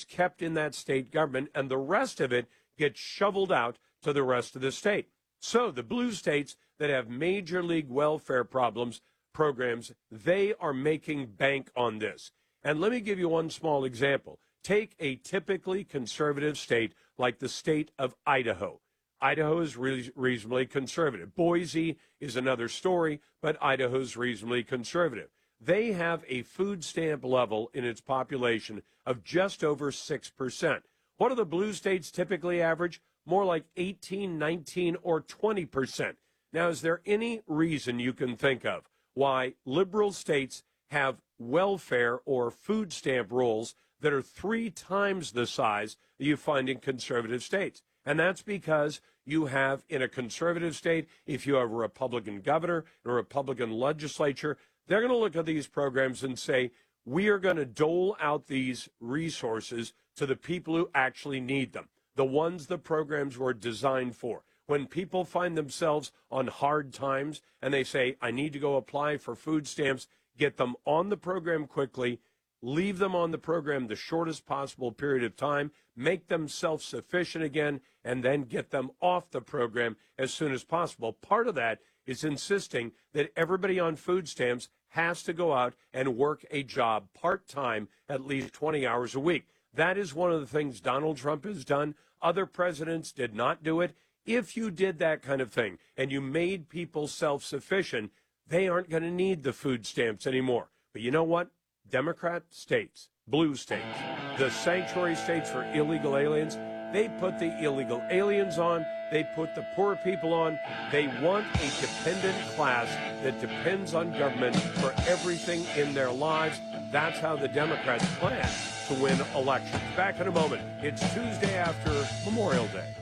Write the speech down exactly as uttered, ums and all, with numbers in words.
gets kept in that state government, and the rest of it gets shoveled out to the rest of the state. So the blue states that have major league welfare problems, programs, they are making bank on this. And let me give you one small example. Take a typically conservative state like the state of Idaho. Idaho is re- reasonably conservative. Boise is another story, but Idaho is reasonably conservative. They have a food stamp level in its population of just over six percent. What do the blue states typically average? More like eighteen, nineteen, or twenty percent. Now, is there any reason you can think of why liberal states have welfare or food stamp rolls that are three times the size that you find in conservative states? And that's because you have, in a conservative state, if you have a Republican governor and a Republican legislature, they're going to look at these programs and say, we are going to dole out these resources to the people who actually need them, the ones the programs were designed for. When people find themselves on hard times and they say, I need to go apply for food stamps, get them on the program quickly, leave them on the program the shortest possible period of time, make them self-sufficient again, and then get them off the program as soon as possible. Part of that is insisting that everybody on food stamps has to go out and work a job part-time at least twenty hours a week. That is one of the things Donald Trump has done. Other presidents did not do it. If you did that kind of thing and you made people self-sufficient, they aren't going to need the food stamps anymore. But you know what? Democrat states, blue states, the sanctuary states for illegal aliens, they put the illegal aliens on, they put the poor people on. They want a dependent class that depends on government for everything in their lives. That's how the Democrats plan to win elections. Back in a moment. It's Tuesday after Memorial Day.